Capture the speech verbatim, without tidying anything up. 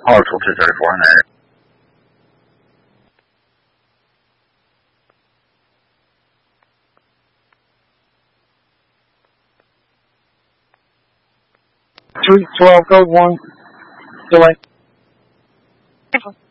Hartsville two thirty-four in the area. Two twelve code one delay.